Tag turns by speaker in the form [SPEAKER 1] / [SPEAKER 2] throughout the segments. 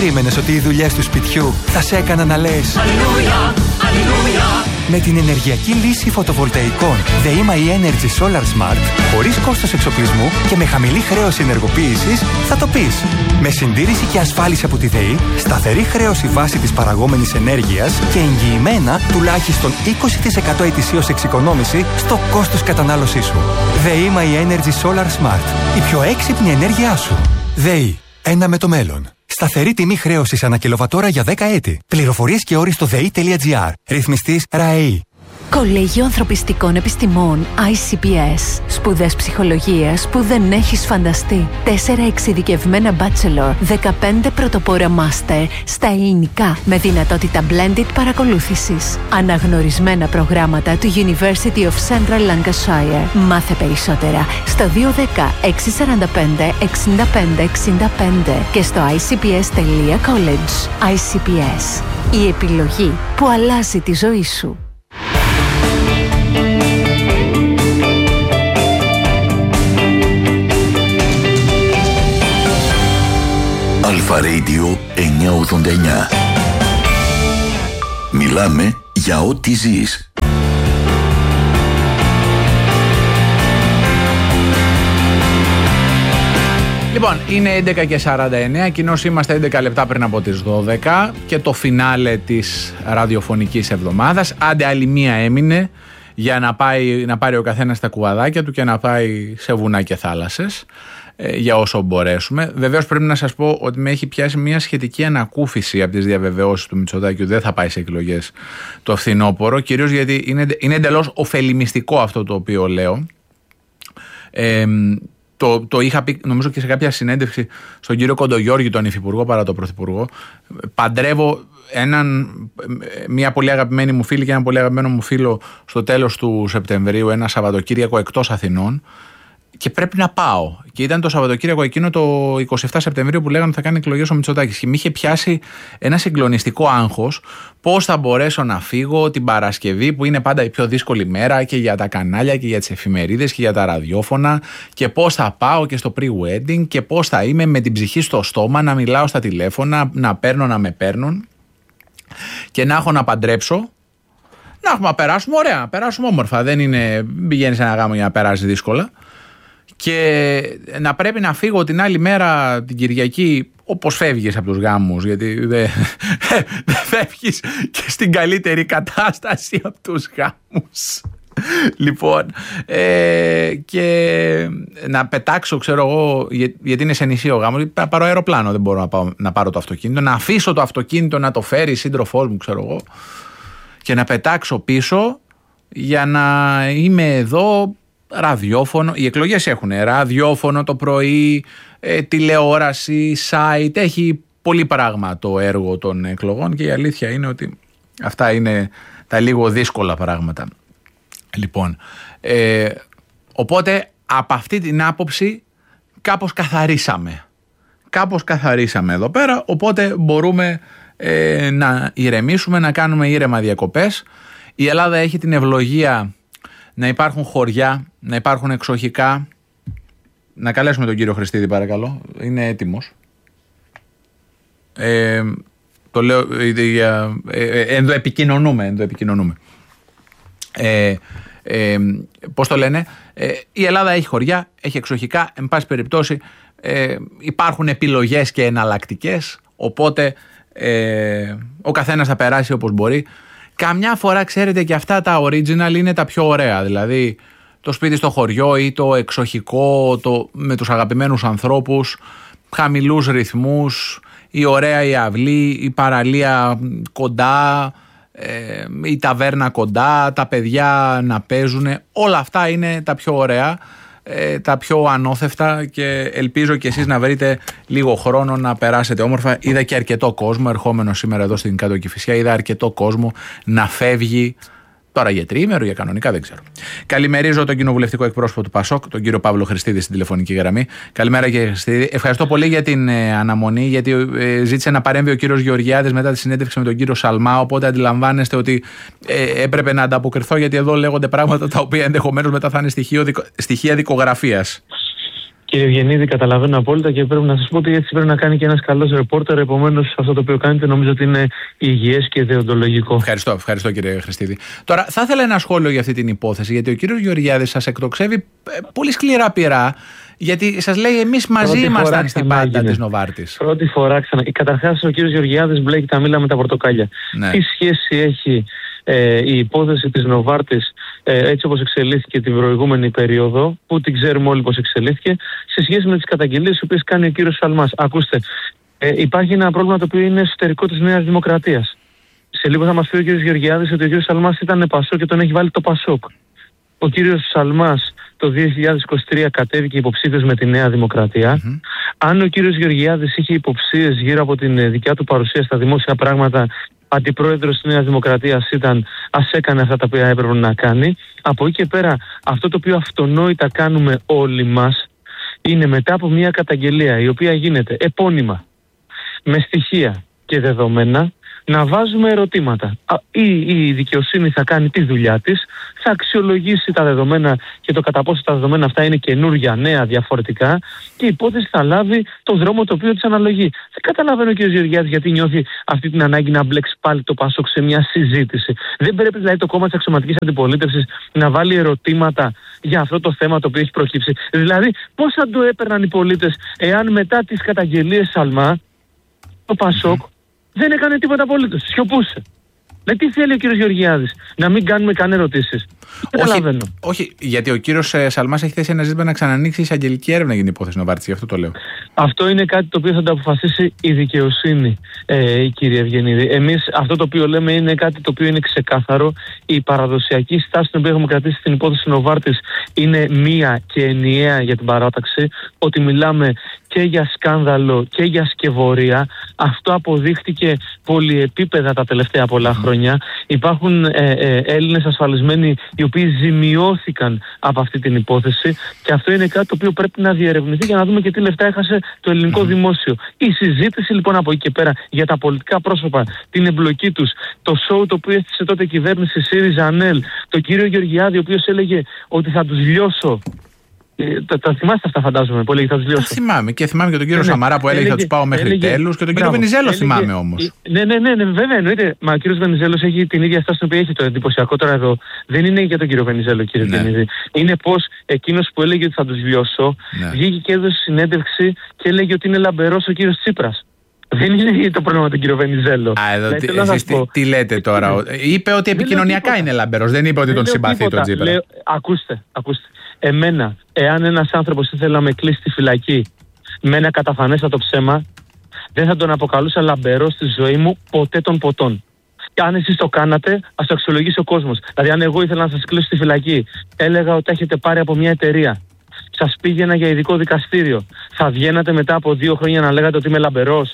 [SPEAKER 1] περίμενες ότι οι δουλειές του σπιτιού θα σε έκαναν να λες Αλληλούια, αλληλούια? Με την ενεργειακή λύση φωτοβολταϊκών ΔΕΗ Energy Solar Smart, χωρίς κόστος εξοπλισμού και με χαμηλή χρέωση ενεργοποίησης, θα το πεις. Με συντήρηση και ασφάλιση από τη ΔΕΗ, σταθερή χρέωση βάση της παραγόμενης ενέργειας και εγγυημένα τουλάχιστον 20% ετησίως εξοικονόμηση στο κόστος κατανάλωσής σου. ΔΕΗ Energy Solar Smart. Η πιο έξυπνη ενέργειά σου. ΔΕΗ. Ένα με το μέλλον. Σταθερή τιμή χρέωσης ανά κιλοβατόρα για 10 έτη. Πληροφορίες και όροι στο dei.gr. Ρυθμιστής ΡΑΕΗ.
[SPEAKER 2] Κολέγιο Ανθρωπιστικών Επιστημών ICPS. Σπουδές ψυχολογίας που δεν έχεις φανταστεί. 4 εξειδικευμένα bachelor, 15 πρωτοπόρα master στα ελληνικά με δυνατότητα blended παρακολούθησης. Αναγνωρισμένα προγράμματα του University of Central Lancashire. Μάθε περισσότερα στο 210 645 65 65 και στο icps.college. ICPS. Η επιλογή που αλλάζει τη ζωή σου.
[SPEAKER 3] Αλφα Radio 989. Μιλάμε για ό,τι ζεις.
[SPEAKER 4] Λοιπόν, είναι 11:49, κοινώς είμαστε 11 λεπτά πριν από τις 12 και το φινάλε της ραδιοφωνικής εβδομάδας. Άντε άλλη μία έμεινε για να πάρει ο καθένας τα κουβαδάκια του και να πάει σε βουνά και θάλασσες. Για όσο μπορέσουμε. Βεβαίως πρέπει να σας πω ότι με έχει πιάσει μια σχετική ανακούφιση από τις διαβεβαιώσεις του Μητσοτάκη ότι δεν θα πάει σε εκλογές το φθινόπωρο, κυρίως γιατί είναι εντελώς ωφελημιστικό αυτό το οποίο λέω. Το είχα πει νομίζω και σε κάποια συνέντευξη στον κύριο Κοντογιώργη, τον υφυπουργό παρά τον πρωθυπουργό. Παντρεύω μια πολύ αγαπημένη μου φίλη και έναν πολύ αγαπημένο μου φίλο στο τέλος του Σεπτεμβρίου, ένα Σαββατοκύριακο εκτός Αθηνών. Και πρέπει να πάω. Και ήταν το Σαββατοκύριακο εκείνο το 27 Σεπτεμβρίου που λέγανε ότι θα κάνει εκλογές ο Μητσοτάκης. Και με είχε πιάσει ένα συγκλονιστικό άγχος πώς θα μπορέσω να φύγω την Παρασκευή, που είναι πάντα η πιο δύσκολη μέρα και για τα κανάλια και για τις εφημερίδες και για τα ραδιόφωνα. Και πώς θα πάω και στο pre-wedding και πώς θα είμαι με την ψυχή στο στόμα, να μιλάω στα τηλέφωνα, να παίρνω να με παίρνουν και να έχω να παντρέψω. Να περάσουμε ωραία, να περάσουμε όμορφα. Δεν είναι πηγαίνεις σε ένα γάμο για να περάσει δύσκολα. Και να πρέπει να φύγω την άλλη μέρα την Κυριακή όπως φεύγεις από τους γάμους, γιατί δεν φεύγεις και στην καλύτερη κατάσταση από τους γάμους. Λοιπόν, και να πετάξω, ξέρω εγώ, γιατί είναι σε νησί ο γάμος, να πάρω αεροπλάνο, δεν μπορώ να πάρω το αυτοκίνητο, να αφήσω το αυτοκίνητο να το φέρει σύντροφός μου, ξέρω εγώ, και να πετάξω πίσω για να είμαι εδώ. Ραδιόφωνο, οι εκλογές έχουν ραδιόφωνο το πρωί, τηλεόραση, site, έχει πολύ πράγμα το έργο των εκλογών και η αλήθεια είναι ότι αυτά είναι τα λίγο δύσκολα πράγματα. Λοιπόν, οπότε από αυτή την άποψη κάπως καθαρίσαμε εδώ πέρα, οπότε μπορούμε να ηρεμήσουμε, να κάνουμε ήρεμα διακοπές. Η Ελλάδα έχει την ευλογία να υπάρχουν χωριά, να υπάρχουν εξοχικά. Να καλέσουμε τον κύριο Χριστίδη παρακαλώ, είναι έτοιμος. Το λέω, ενδοεπικοινωνούμε. Πώς το λένε, η Ελλάδα έχει χωριά, έχει εξοχικά, εν πάση περιπτώσει υπάρχουν επιλογές και εναλλακτικές, οπότε ο καθένας θα περάσει όπως μπορεί. Καμιά φορά, ξέρετε, και αυτά τα original είναι τα πιο ωραία. Δηλαδή το σπίτι στο χωριό ή το εξοχικό, με τους αγαπημένους ανθρώπους, χαμηλούς ρυθμούς, η ωραία η αυλή, η παραλία κοντά, η ταβέρνα κοντά, τα παιδιά να παίζουν. Όλα αυτά είναι τα πιο ωραία, τα πιο ανώθευτα και ελπίζω και εσείς να βρείτε λίγο χρόνο να περάσετε όμορφα. Είδα και αρκετό κόσμο, ερχόμενο σήμερα εδώ στην Κάτω Κηφισιά, είδα αρκετό κόσμο να φεύγει τώρα για τριήμερο, για κανονικά δεν ξέρω. Καλημερίζω τον κοινοβουλευτικό εκπρόσωπο του ΠΑΣΟΚ, τον κύριο Παύλο Χριστίδη, στην τηλεφωνική γραμμή. Καλημέρα κύριε Χριστίδη. Ευχαριστώ πολύ για την αναμονή, γιατί ζήτησε να παρέμβει ο κύριος Γεωργιάδης μετά τη συνέντευξη με τον κύριο Σαλμά. Οπότε αντιλαμβάνεστε ότι έπρεπε να ανταποκριθώ, γιατί εδώ λέγονται πράγματα τα οποία ενδεχομένως μετά θα είναι στοιχεία δικογραφίας.
[SPEAKER 5] Κύριε Ευγενίδη, καταλαβαίνω απόλυτα και πρέπει να σας πω ότι έτσι πρέπει να κάνει και ένας καλός ρεπόρτερ. Επομένως, αυτό το οποίο κάνετε νομίζω ότι είναι υγιές και δεοντολογικό.
[SPEAKER 4] Ευχαριστώ κύριε Χριστίδη. Τώρα, θα ήθελα ένα σχόλιο για αυτή την υπόθεση, γιατί ο κύριος Γεωργιάδης σας εκτοξεύει πολύ σκληρά πειρά, γιατί σας λέει εμείς μαζί ήμασταν στην πάντα της Νοβάρτης.
[SPEAKER 5] Πρώτη φορά ξανά. Καταρχάς, ο κύριος Γεωργιάδης μπλέκει τα μήλα με τα πορτοκάλια.
[SPEAKER 4] Ναι.
[SPEAKER 5] Τι σχέση έχει η υπόθεση της Νοβάρτης έτσι όπως εξελίχθηκε την προηγούμενη περίοδο, που την ξέρουμε όλοι πώς εξελίχθηκε, σε σχέση με τις καταγγελίες τις οποίες κάνει ο κύριος Σαλμάς? Ακούστε, υπάρχει ένα πρόβλημα το οποίο είναι εσωτερικό της Νέας Δημοκρατίας. Σε λίγο θα μας πει ο κύριος Γεωργιάδης ότι ο κύριος Σαλμάς ήταν Πασόκ και τον έχει βάλει το Πασόκ. Ο κύριος Σαλμάς το 2023 κατέβηκε υποψήφιος με τη Νέα Δημοκρατία. Αν ο κύριος Γεωργιάδης είχε υποψίες γύρω από την δικιά του παρουσία στα δημόσια πράγματα, αντιπρόεδρος της Νέας Δημοκρατίας ήταν, ας έκανε αυτά τα οποία έπρεπε να κάνει. Από εκεί και πέρα, αυτό το οποίο αυτονόητα κάνουμε όλοι μας είναι, μετά από μια καταγγελία η οποία γίνεται επώνυμα, με στοιχεία και δεδομένα, να βάζουμε ερωτήματα. Η δικαιοσύνη θα κάνει τη δουλειά της, θα αξιολογήσει τα δεδομένα και το κατά πόσο τα δεδομένα αυτά είναι καινούργια, νέα, διαφορετικά, και η υπόθεση θα λάβει το δρόμο το οποίο της αναλογεί. Δεν καταλαβαίνω ο κ. Γεωργιάδης γιατί νιώθει αυτή την ανάγκη να μπλέξει πάλι το Πασόκ σε μια συζήτηση. Δεν πρέπει δηλαδή το κόμμα της αξιωματικής αντιπολίτευσης να βάλει ερωτήματα για αυτό το θέμα το οποίο έχει προκύψει? Δηλαδή, πώς θα το έπαιρναν οι πολίτες εάν μετά τις καταγγελίες Σαλμά το Πασόκ δεν έκανε τίποτα απολύτως, σιωπούσε? Τι θέλει ο κύριος Γεωργιάδης? Να μην κάνουμε καν ερωτήσεις?
[SPEAKER 4] Όχι, γιατί ο κύριος Σαλμάς έχει θέσει ένα ζήτημα να ξανανοίξει εισαγγελική έρευνα για την υπόθεση Νοβάρτης, γι' αυτό το λέω. Αυτό
[SPEAKER 5] είναι κάτι το οποίο θα το αποφασίσει η δικαιοσύνη, κύριε Ευγενίδη. Εμείς αυτό το οποίο λέμε είναι κάτι το οποίο είναι ξεκάθαρο. Η παραδοσιακή στάση την οποία έχουμε κρατήσει στην υπόθεση Νοβάρτης είναι μία και ενιαία για την παράταξη, ότι μιλάμε και για σκάνδαλο και για σκευωρία. Αυτό αποδείχτηκε πολυεπίπεδα τα τελευταία πολλά χρόνια. Υπάρχουν Έλληνες ασφαλισμένοι οι οποίοι ζημιώθηκαν από αυτή την υπόθεση, και αυτό είναι κάτι το οποίο πρέπει να διερευνηθεί για να δούμε και τι λεφτά έχασε το ελληνικό δημόσιο. Η συζήτηση λοιπόν από εκεί και πέρα για τα πολιτικά πρόσωπα, την εμπλοκή τους, το σοου το οποίο έστησε τότε η κυβέρνηση ΣΥΡΙΖΑ-ΑΝΕΛ, τον κύριο Γεωργιάδη ο οποίος έλεγε ότι θα τους λιώσω. Τα θυμάστε αυτά, φαντάζομαι, που έλεγε θα τους λιώσω?
[SPEAKER 4] Τα θυμάμαι, και θυμάμαι και τον κύριο Σαμαρά που έλεγε θα τους πάω μέχρι τέλους, και τον κύριο Βενιζέλο θυμάμαι όμως.
[SPEAKER 5] Ναι, βέβαια εννοείται. Μα ο κύριος Βενιζέλος έχει την ίδια στάση την οποία έχει. Το εντυπωσιακό τώρα εδώ δεν είναι για τον κύριο Βενιζέλο, κύριε Βενιζέλο. Είναι πως εκείνος που έλεγε ότι θα τους λιώσω βγήκε και έδωσε συνέντευξη και έλεγε ότι είναι λαμπερός ο κύριος Τσίπρας. Δεν είναι το πρόβλημα του κύριο Βενιζέλο.
[SPEAKER 4] Εσείς τι λέτε τώρα? Είπε ότι επικοινωνιακά είναι λαμπερός, δεν είπε ότι τον συμπαθεί τον Τσίπρα.
[SPEAKER 5] Ακούστε. Εμένα, εάν ένας άνθρωπος ήθελε να με κλείσει στη φυλακή με ένα καταφανέστατο ψέμα, δεν θα τον αποκαλούσα λαμπερό στη ζωή μου ποτέ των ποτών. Και αν εσείς το κάνατε, ας το αξιολογήσει ο κόσμος. Δηλαδή, αν εγώ ήθελα να σας κλείσω στη φυλακή, έλεγα ότι έχετε πάρει από μια εταιρεία, σας πήγαινα για ειδικό δικαστήριο, θα βγαίνατε μετά από 2 χρόνια να λέγατε ότι είμαι λαμπερός?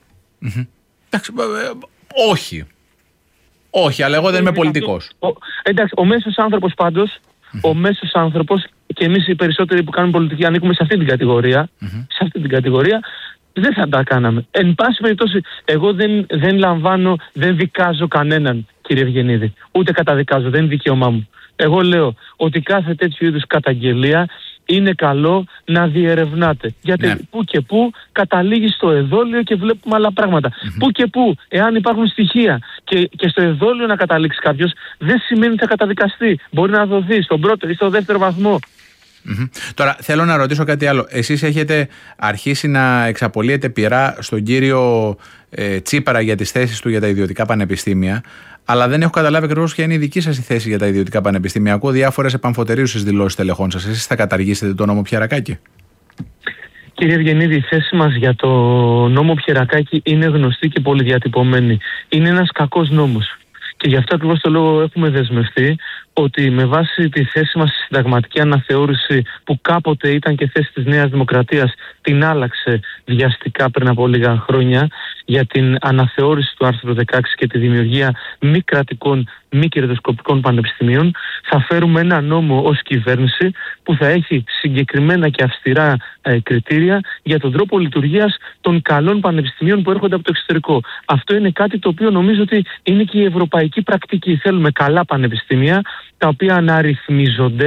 [SPEAKER 4] Όχι, αλλά εγώ δεν είμαι πολιτικός.
[SPEAKER 5] Εντάξει, ο μέσος άνθρωπος πάντως, ο μέσος άνθρωπος, και εμείς οι περισσότεροι που κάνουμε πολιτική ανήκουμε σε αυτή την κατηγορία, σε αυτή την κατηγορία, δεν θα τα κάναμε. Εν πάση περιπτώσει, εγώ δεν λαμβάνω, δεν δικάζω κανέναν, κύριε Ευγενίδη. Ούτε καταδικάζω, δεν είναι δικαίωμά μου. Εγώ λέω ότι κάθε τέτοιου είδους καταγγελία είναι καλό να διερευνάτε. Γιατί που και που καταλήγει στο εδόλιο και βλέπουμε άλλα πράγματα. Που και που, εάν υπάρχουν στοιχεία και στο εδόλιο να καταλήξει κάποιος, δεν σημαίνει ότι θα καταδικαστεί. Μπορεί να δοθεί στον πρώτο ή στο δεύτερο βαθμό.
[SPEAKER 4] Τώρα θέλω να ρωτήσω κάτι άλλο. Εσείς έχετε αρχίσει να εξαπολύετε πειρά στον κύριο Τσίπρα για τις θέσεις του για τα ιδιωτικά πανεπιστήμια, αλλά δεν έχω καταλάβει ακριβώς ποια είναι η δική σας η θέση για τα ιδιωτικά πανεπιστήμια. Ακούω διάφορες επαμφωτερίουσες δηλώσεις τελεχών σας. Εσείς θα καταργήσετε τον νόμο Πιερακάκη?
[SPEAKER 5] Κύριε Ευγενίδη, η θέση μας για το νόμο Πιερακάκη είναι γνωστή και πολυδιατυπωμένη. Είναι ένας κακός νόμος. Και γι' αυτό ακριβώς το λόγο έχουμε δεσμευτεί ότι με βάση τη θέση μας στη συνταγματική αναθεώρηση, που κάποτε ήταν και θέση της Νέας Δημοκρατίας, την άλλαξε βιαστικά πριν από λίγα χρόνια, για την αναθεώρηση του άρθρου 16 και τη δημιουργία μη κρατικών, μη κερδοσκοπικών πανεπιστημίων, θα φέρουμε ένα νόμο ως κυβέρνηση που θα έχει συγκεκριμένα και αυστηρά κριτήρια για τον τρόπο λειτουργίας των καλών πανεπιστημίων που έρχονται από το εξωτερικό. Αυτό είναι κάτι το οποίο νομίζω ότι είναι και η ευρωπαϊκή πρακτική. Θέλουμε καλά πανεπιστήμια, τα οποία να ρυθμίζονται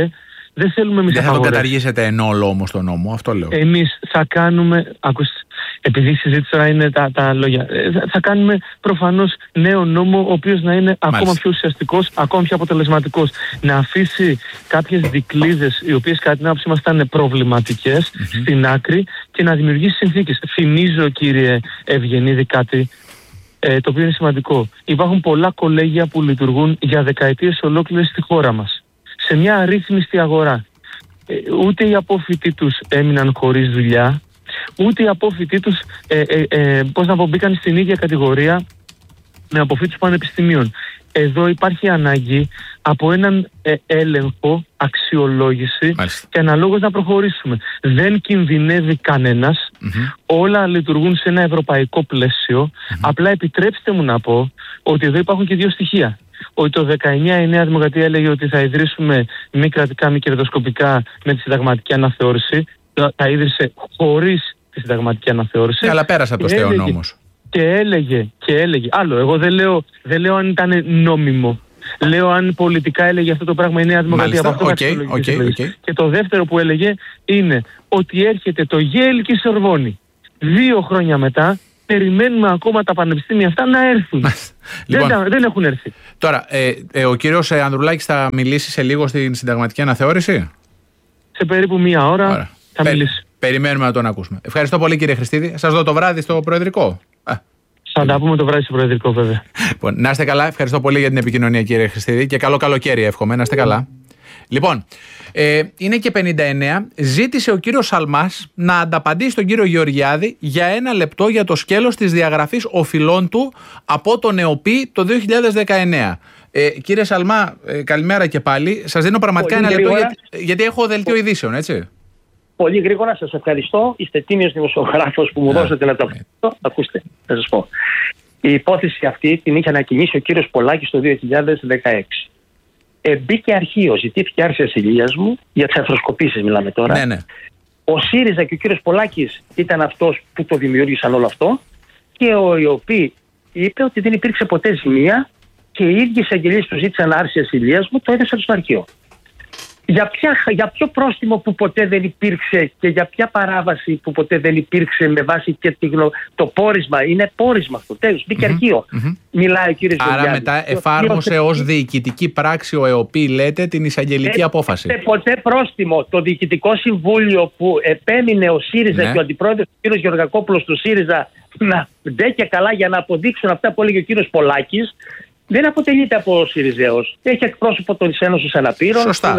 [SPEAKER 5] Δεν θέλουμε εμείς.
[SPEAKER 4] Δεν θα τον καταργήσετε εν όλο όμως τον νόμο, αυτό λέω.
[SPEAKER 5] Εμείς θα κάνουμε. Ακούστε, επειδή η συζήτηση τώρα είναι τα λόγια. Θα κάνουμε προφανώς νέο νόμο, ο οποίος να είναι ακόμα πιο ουσιαστικός, ακόμα πιο αποτελεσματικός. Να αφήσει κάποιες δικλείδες, οι οποίες κατά την άποψή μας ήταν προβληματικές, στην άκρη και να δημιουργήσει συνθήκες. Θυμίζω, κύριε Ευγενίδη, κάτι το οποίο είναι σημαντικό. Υπάρχουν πολλά κολέγια που λειτουργούν για δεκαετίες ολόκληρες στη χώρα μας. Σε μια αρρύθμιστη αγορά. Ούτε οι απόφοιτοι τους έμειναν χωρίς δουλειά, ούτε οι απόφοιτοι τους μπήκαν στην ίδια κατηγορία με αποφοίτους πανεπιστημίων. Εδώ υπάρχει ανάγκη από έναν έλεγχο, αξιολόγηση και αναλόγως να προχωρήσουμε. Δεν κινδυνεύει κανένας, όλα λειτουργούν σε ένα ευρωπαϊκό πλαίσιο. Απλά επιτρέψτε μου να πω ότι εδώ υπάρχουν και δύο στοιχεία. Ότι το 19 η Νέα Δημοκρατία έλεγε ότι θα ιδρύσουμε μη κρατικά, μη κερδοσκοπικά με τη συνταγματική αναθεώρηση. Τα ίδρυσε χωρίς τη συνταγματική αναθεώρηση.
[SPEAKER 4] Αλλά πέρασε από το στέον όμως.
[SPEAKER 5] Και έλεγε. Άλλο, εγώ δεν λέω αν ήταν νόμιμο. Λέω αν πολιτικά έλεγε αυτό το πράγμα η Νέα Δημοκρατία. Και το δεύτερο που έλεγε είναι ότι έρχεται το ΓΕΛ και η Σορβόνη. 2 χρόνια μετά περιμένουμε ακόμα τα πανεπιστήμια αυτά να έρθουν. Δεν έχουν έρθει.
[SPEAKER 4] Τώρα, ο κύριος Ανδρουλάκης θα μιλήσει σε λίγο στην συνταγματική αναθεώρηση.
[SPEAKER 5] Σε περίπου 1 ώρα θα μιλήσει.
[SPEAKER 4] Περιμένουμε να τον ακούσουμε. Ευχαριστώ πολύ, κύριε Χριστίδη. Σας δω το βράδυ στο Προεδρικό.
[SPEAKER 5] Θα τα πούμε το βράδυ στο Προεδρικό, βέβαια.
[SPEAKER 4] Λοιπόν, να είστε καλά. Ευχαριστώ πολύ για την επικοινωνία, κύριε Χριστίδη. Και καλό καλοκαίρι, εύχομαι. Να είστε καλά. Λοιπόν, είναι και 59. Ζήτησε ο κύριος Σαλμάς να ανταπαντήσει τον κύριο Γεωργιάδη για 1 λεπτό για το σκέλος της διαγραφής οφειλών του από τον ΕΟΠΗ το 2019. Κύριε Σαλμά, καλημέρα και πάλι. Σας δίνω πραγματικά 1 λεπτό γιατί έχω δελτίο ειδήσεων, έτσι.
[SPEAKER 6] Πολύ γρήγορα, σας ευχαριστώ. Είστε τίμιος δημοσιογράφος που μου δώσατε να το πω. Ακούστε, θα σας πω. Η υπόθεση αυτή την είχε ανακοινήσει ο κύριος Πολάκης το 2016. Μπήκε αρχείο, ζητήθηκε άρση ασυλίας μου, για τις αρθροσκοπήσεις μιλάμε τώρα.
[SPEAKER 4] Ναι.
[SPEAKER 6] Ο ΣΥΡΙΖΑ και ο κύριος Πολάκης ήταν αυτός που το δημιούργησαν όλο αυτό και ο ΙΟΠΗ είπε ότι δεν υπήρξε ποτέ ζημία και οι ίδιοι εισαγγελίες του ζήτησαν άρση ασυλίας μου, το έδωσαν στο αρχείο. Για ποιο πρόστιμο που ποτέ δεν υπήρξε και για ποια παράβαση που ποτέ δεν υπήρξε με βάση και το πόρισμα. Είναι πόρισμα αυτό. Τέλος, μπήκε αρχείο. Μιλάει ο κύριος Γεωργιάδης.
[SPEAKER 4] Άρα μετά εφάρμοσε ως διοικητική πράξη ο ΕΟΠΗ, λέτε, την εισαγγελική απόφαση.
[SPEAKER 6] Ποτέ πρόστιμο. Το Διοικητικό Συμβούλιο που επέμεινε ο ΣΥΡΙΖΑ και ο αντιπρόεδρος ο κύριος Γεωργακόπουλος του ΣΥΡΙΖΑ να ντε και καλά για να αποδείξουν αυτά που έλεγε ο κύριος Πολάκης. Δεν αποτελείται από ΣΥΡΙΖΑΕΟΣ. Έχει εκπρόσωπο των Ένωσης Αναπήρων.
[SPEAKER 4] Σωστά.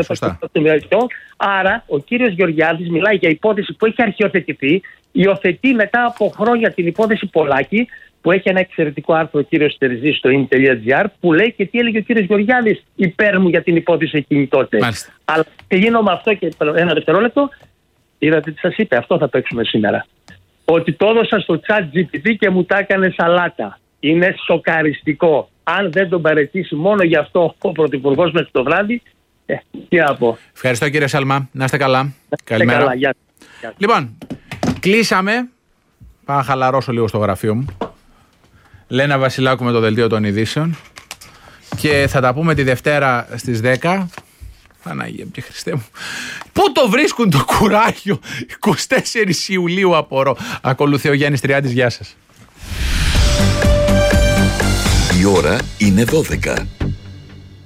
[SPEAKER 6] Άρα, ο κύριος Γεωργιάδης μιλάει για υπόθεση που έχει αρχιοθετηθεί, υιοθετεί μετά από χρόνια την υπόθεση Πολάκη, που έχει ένα εξαιρετικό άρθρο ο κύριος Τερζής στο in.gr, που λέει και τι έλεγε ο κύριος Γεωργιάδης υπέρ μου για την υπόθεση εκείνη τότε.
[SPEAKER 4] Μάλιστα.
[SPEAKER 6] Αλλά τελειώνω με αυτό και 1 δευτερόλεπτο. Είδατε τι σας είπε, αυτό θα παίξουμε σήμερα. Ότι το έδωσα στο ChatGPT και μου τα έκανε σαλάτα. Είναι σοκαριστικό. Αν δεν τον παραιτήσει μόνο γι' αυτό ο Πρωθυπουργός μέχρι το βράδυ, τι να πω.
[SPEAKER 4] Ευχαριστώ, κύριε Σαλμά. Να είστε καλά. Καλημέρα.
[SPEAKER 6] Καλά, γεια.
[SPEAKER 4] Λοιπόν, κλείσαμε. Πάω να χαλαρώσω λίγο στο γραφείο μου. Λένα Βασιλάκου με το δελτίο των ειδήσεων. Και θα τα πούμε τη Δευτέρα στις 10. Παναγία και Χριστέ μου. Πού το βρίσκουν το κουράγιο? 24 Ιουλίου απορώ. Ακολουθεί ο Γιάννης Τριάντης. Γεια σας.
[SPEAKER 3] Η ώρα είναι 12.